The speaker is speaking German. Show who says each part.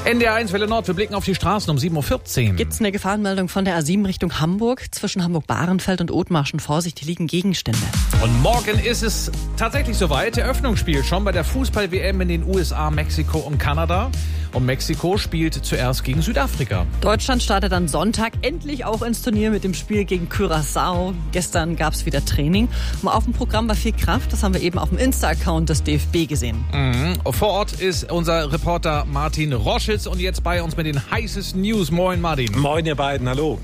Speaker 1: NDR1 Welle Nord, wir blicken auf die Straßen um 7.14 Uhr.
Speaker 2: Gibt's eine Gefahrenmeldung von der A7 Richtung Hamburg? Zwischen Hamburg-Bahrenfeld und Othmarschen. Vorsicht, hier liegen Gegenstände.
Speaker 1: Und morgen ist es tatsächlich soweit. Eröffnungsspiel schon bei der Fußball-WM in den USA, Mexiko und Kanada. Und Mexiko spielt zuerst gegen Südafrika.
Speaker 2: Deutschland startet am Sonntag endlich auch ins Turnier mit dem Spiel gegen Curaçao. Gestern gab's wieder Training. Und auf dem Programm war viel Kraft. Das haben wir eben auf dem Insta-Account des DFB gesehen.
Speaker 1: Vor Ort ist unser Reporter Martin Roschitz und jetzt bei uns mit den heißesten News. Moin Martin.
Speaker 3: Moin ihr beiden, hallo.